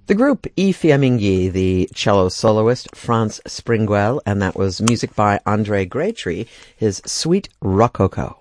The group Y Fiammingi, the cello soloist Franz Springwell, and that was music by Andre Graytree, his Suite Rococo.